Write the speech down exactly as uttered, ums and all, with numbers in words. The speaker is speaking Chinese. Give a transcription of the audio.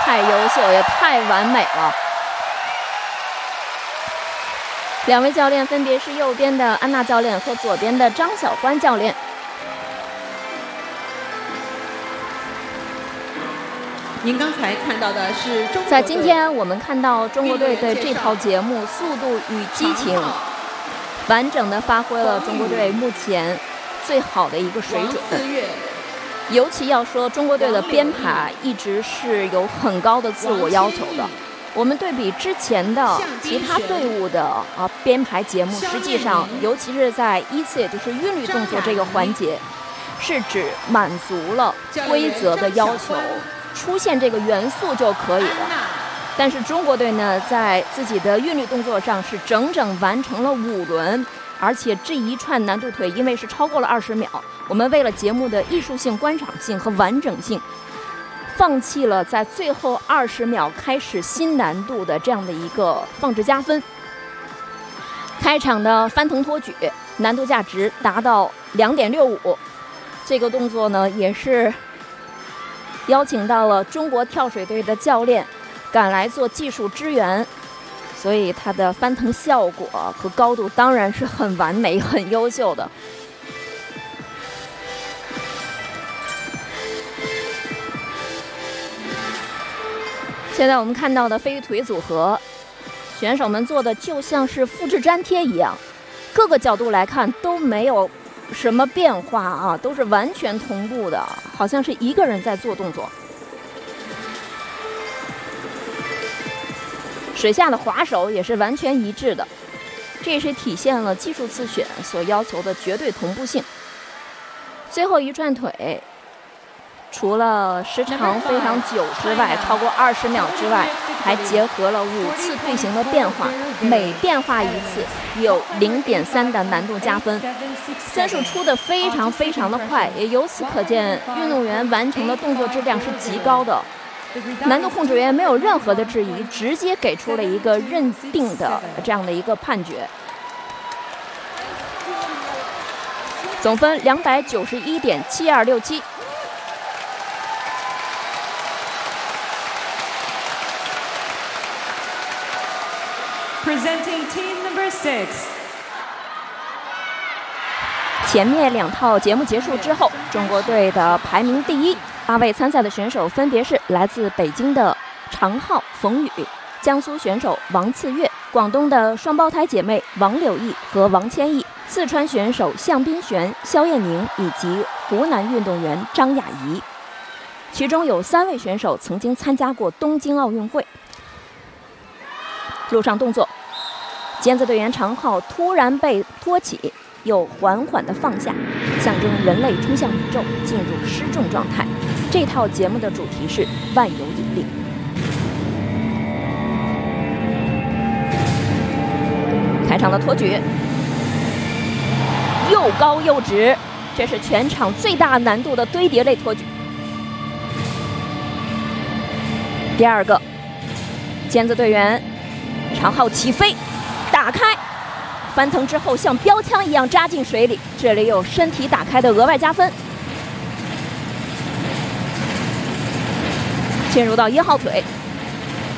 太优秀，也太完美了。两位教练分别是右边的安娜教练和左边的张晓欢教练。 您刚才看到的是中国在今天我们看到中国队的这套节目《速度与激情》，完整的发挥了中国队目前最好的一个水准。尤其要说中国队的编排一直是有很高的自我要求的。我们对比之前的其他队伍的啊编排节目，实际上尤其是在依次也就是韵律动作这个环节，是指满足了规则的要求。出现这个元素就可以了，但是中国队呢，在自己的韵律动作上是整整完成了五轮，而且这一串难度腿因为是超过了二十秒，我们为了节目的艺术性、观赏性和完整性，放弃了在最后二十秒开始新难度的这样的一个放置加分。开场的翻腾托举难度价值达到两点六五，这个动作呢也是邀请到了中国跳水队的教练赶来做技术支援，所以它的翻腾效果和高度当然是很完美、很优秀的。现在我们看到的飞鱼腿组合，选手们做的就像是复制粘贴一样，各个角度来看都没有什么变化啊，都是完全同步的，好像是一个人在做动作。水下的滑手也是完全一致的，这也是体现了技术自选所要求的绝对同步性。最后一串腿，除了时长非常久之外，超过二十秒之外，还结合了五次队形的变化，每变化一次有零点三的难度加分，分数出的非常非常的快，也由此可见运动员完成的动作质量是极高的。难度控制员没有任何的质疑，直接给出了一个认定的这样的一个判决。总分两百九十一点七二六七。 Presenting team number six。 前面两套节目结束之后，中国队的排名第一，八位参赛的选手分别是来自北京的常浩、冯宇，江苏选手王次月，广东的双胞胎姐妹王柳毅和王千亿，四川选手向斌璇、肖艳宁以及湖南运动员张雅怡。其中有三位选手曾经参加过东京奥运会。陆上动作，尖子队员常浩突然被托起，又缓缓地放下，象征人类冲向宇宙，进入失重状态。这套节目的主题是万有引力。开场的托举，又高又直，这是全场最大难度的堆叠类托举。第二个，尖子队员常浩起飞，打开，翻腾之后像标枪一样扎进水里，这里有身体打开的额外加分。进入到一号腿，